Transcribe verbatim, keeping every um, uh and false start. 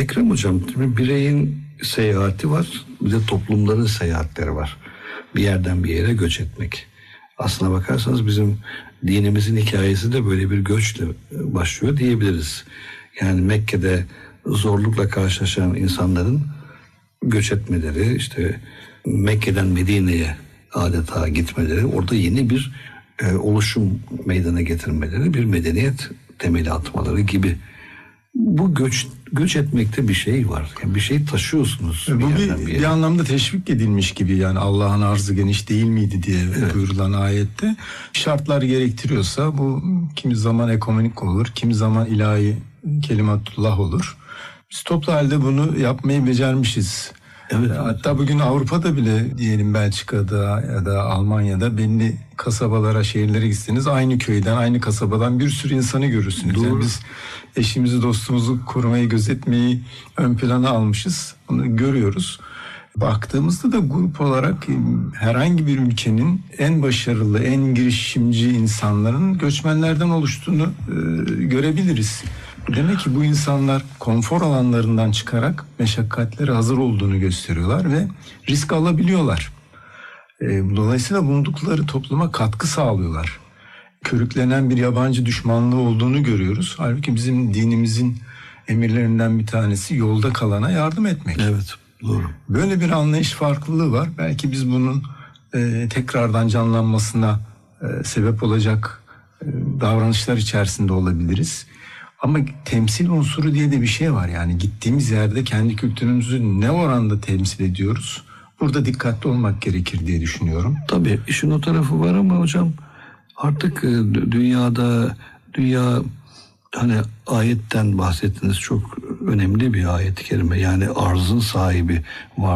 Ekrem Hocam, bireyin seyahati var, bir de toplumların seyahatleri var. Bir yerden bir yere göç etmek. Aslına bakarsanız bizim dinimizin hikayesi de böyle bir göçle başlıyor diyebiliriz. Yani Mekke'de zorlukla karşılaşan insanların göç etmeleri, işte Mekke'den Medine'ye adeta gitmeleri, orada yeni bir e, oluşum meydana getirmeleri, bir medeniyet temeli atmaları gibi. Bu göç göç etmekte bir şey var. Yani bir şey taşıyorsunuz. Bu bir, bir, bir, bir anlamda teşvik edilmiş gibi, yani Allah'ın arzı geniş değil miydi diye evet. buyurulan ayette. Şartlar gerektiriyorsa bu kimi zaman ekonomik olur, kimi zaman ilahi kelimatullah olur. Biz toplu halde bunu yapmayı becermişiz. Evet, hatta evet. Bugün Avrupa'da bile, diyelim Belçika'da ya da Almanya'da belli kasabalara, şehirlere gitseniz aynı köyden, aynı kasabadan bir sürü insanı görürsünüz. Yani biz eşimizi, dostumuzu korumayı, gözetmeyi ön plana almışız. Onu görüyoruz. Baktığımızda da grup olarak herhangi bir ülkenin en başarılı, en girişimci insanların göçmenlerden oluştuğunu e, görebiliriz. Demek ki bu insanlar konfor alanlarından çıkarak meşakkatlere hazır olduğunu gösteriyorlar ve risk alabiliyorlar. E, dolayısıyla bulundukları topluma katkı sağlıyorlar. Körüklenen bir yabancı düşmanlığı olduğunu görüyoruz. Halbuki bizim dinimizin emirlerinden bir tanesi yolda kalana yardım etmek. Evet, doğru. Böyle bir anlayış farklılığı var. Belki biz bunun e, tekrardan canlanmasına e, sebep olacak e, davranışlar içerisinde olabiliriz. Ama temsil unsuru diye de bir şey var. Yani gittiğimiz yerde kendi kültürümüzü ne oranda temsil ediyoruz? Burada dikkatli olmak gerekir diye düşünüyorum. Tabii işin o tarafı var ama hocam artık dünyada, dünya hani ayetten bahsettiniz, çok önemli bir ayet-i kerime. Yani arzın sahibi var.